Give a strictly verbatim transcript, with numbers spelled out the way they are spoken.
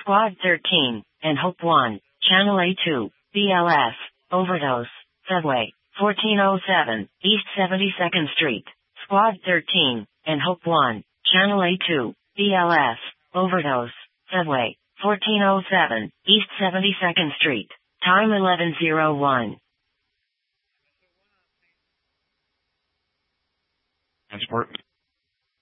Squad thirteen, and Hope one, Channel A two, B L S, overdose, Subway, fourteen oh seven, East seventy-second Street. Squad thirteen, and Hope one, Channel A two, B L S, overdose, Subway, fourteen oh seven, East seventy-second Street. Time eleven oh one. Transport.